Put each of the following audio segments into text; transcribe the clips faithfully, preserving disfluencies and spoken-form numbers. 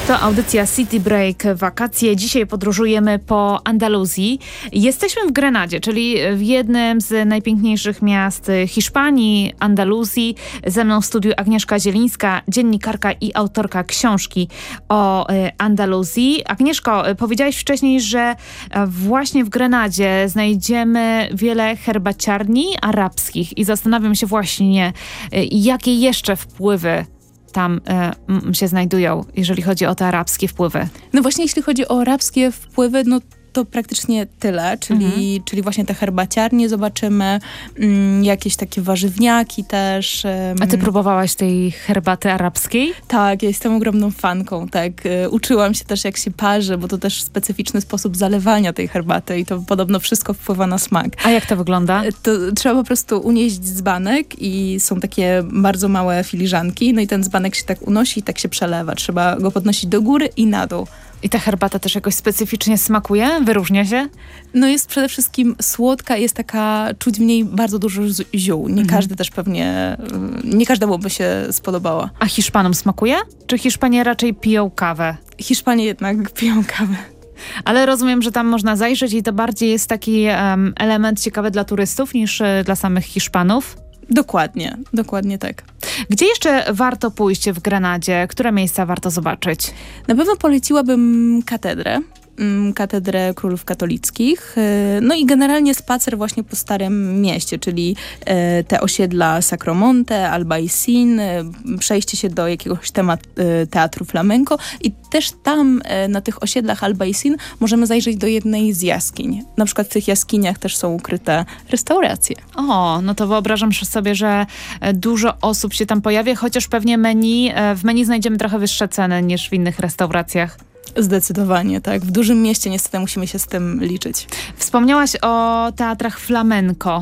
To audycja City Break Wakacje. Dzisiaj podróżujemy po Andaluzji. Jesteśmy w Grenadzie, czyli w jednym z najpiękniejszych miast Hiszpanii, Andaluzji. Ze mną w studiu Agnieszka Zielińska, dziennikarka i autorka książki o Andaluzji. Agnieszko, powiedziałaś wcześniej, że właśnie w Grenadzie znajdziemy wiele herbaciarni arabskich i zastanawiam się właśnie, jakie jeszcze wpływy tam y, się znajdują, jeżeli chodzi o te arabskie wpływy. No właśnie, jeśli chodzi o arabskie wpływy, no to praktycznie tyle, czyli, mhm. czyli właśnie te herbaciarnie zobaczymy, mm, jakieś takie warzywniaki też. Um. A ty próbowałaś tej herbaty arabskiej? Tak, ja jestem ogromną fanką, tak. Uczyłam się też, jak się parzy, bo to też specyficzny sposób zalewania tej herbaty i to podobno wszystko wpływa na smak. A jak to wygląda? To trzeba po prostu unieść dzbanek i są takie bardzo małe filiżanki, no i ten dzbanek się tak unosi i tak się przelewa. Trzeba go podnosić do góry i na dół. I ta herbata też jakoś specyficznie smakuje? Wyróżnia się? No jest przede wszystkim słodka, jest taka, czuć w niej bardzo dużo ziół. Nie mhm. każdy też pewnie, nie każdemu by się spodobała. A Hiszpanom smakuje? Czy Hiszpanie raczej piją kawę? Hiszpanie jednak piją kawę. Ale rozumiem, że tam można zajrzeć i to bardziej jest taki um, element ciekawy dla turystów niż y, dla samych Hiszpanów? Dokładnie, dokładnie tak. Gdzie jeszcze warto pójść w Grenadzie? Które miejsca warto zobaczyć? Na pewno poleciłabym katedrę. Katedrę Królów Katolickich. No i generalnie spacer właśnie po Starym Mieście, czyli te osiedla Sacromonte, Albaicín, przejście się do jakiegoś temat, teatru flamenco i też tam na tych osiedlach Albaicín możemy zajrzeć do jednej z jaskiń. Na przykład w tych jaskiniach też są ukryte restauracje. O, no to wyobrażam sobie, że dużo osób się tam pojawia, chociaż pewnie menu, w menu znajdziemy trochę wyższe ceny niż w innych restauracjach. Zdecydowanie, tak. W dużym mieście niestety musimy się z tym liczyć. Wspomniałaś o teatrach flamenco.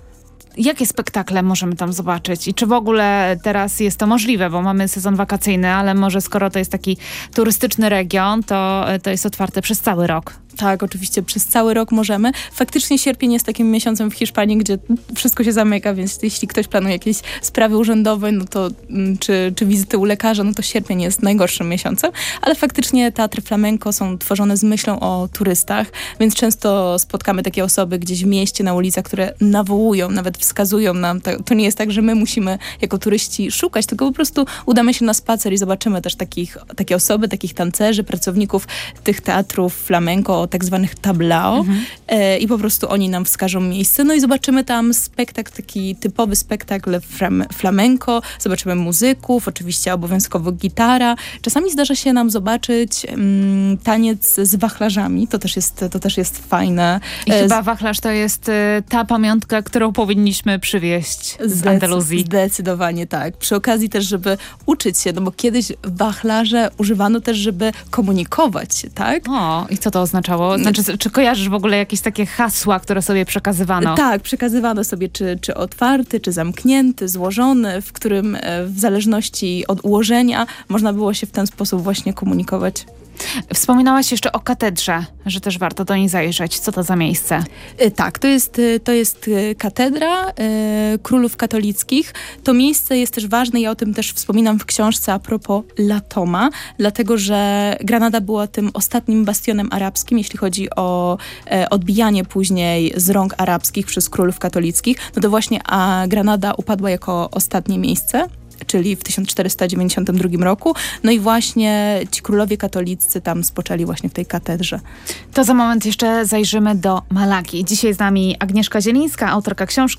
Jakie spektakle możemy tam zobaczyć? I czy w ogóle teraz jest to możliwe? Bo mamy sezon wakacyjny, ale może skoro to jest taki turystyczny region, to, to jest otwarte przez cały rok. Tak, oczywiście przez cały rok możemy. Faktycznie sierpień jest takim miesiącem w Hiszpanii, gdzie wszystko się zamyka, więc jeśli ktoś planuje jakieś sprawy urzędowe, no to czy, czy wizyty u lekarza, no to sierpień jest najgorszym miesiącem, ale faktycznie teatry flamenco są tworzone z myślą o turystach, więc często spotkamy takie osoby gdzieś w mieście, na ulicach, które nawołują, nawet wskazują nam. To nie jest tak, że my musimy jako turyści szukać, tylko po prostu udamy się na spacer i zobaczymy też takich, takie osoby, takich tancerzy, pracowników tych teatrów flamenco, tak zwanych tablao mhm. e, i po prostu oni nam wskażą miejsce. No i zobaczymy tam spektakl, taki typowy spektakl fram, flamenco, zobaczymy muzyków, oczywiście obowiązkowo gitara. Czasami zdarza się nam zobaczyć mm, taniec z wachlarzami, to też jest, to też jest fajne. I e, chyba wachlarz to jest e, ta pamiątka, którą powinniśmy przywieźć z Zdec- Andaluzji. Zdecydowanie tak. Przy okazji też, żeby uczyć się, no bo kiedyś wachlarze używano też, żeby komunikować się, tak? O, i co to oznaczało? Znaczy, czy kojarzysz w ogóle jakieś takie hasła, które sobie przekazywano? Tak, przekazywano sobie czy, czy otwarty, czy zamknięty, złożony, w którym w zależności od ułożenia można było się w ten sposób właśnie komunikować. Wspominałaś jeszcze o katedrze, że też warto do niej zajrzeć. Co to za miejsce? Tak, to jest, to jest katedra e, Królów Katolickich. To miejsce jest też ważne, ja o tym też wspominam w książce a propos La Toma, dlatego że Granada była tym ostatnim bastionem arabskim, jeśli chodzi o e, odbijanie później z rąk arabskich przez Królów Katolickich. No to właśnie a Granada upadła jako ostatnie miejsce, czyli w tysiąc czterysta dziewięćdziesiątym drugim roku. No i właśnie ci królowie katoliccy tam spoczęli właśnie w tej katedrze. To za moment jeszcze zajrzymy do Malagi. Dzisiaj z nami Agnieszka Zielińska, autorka książki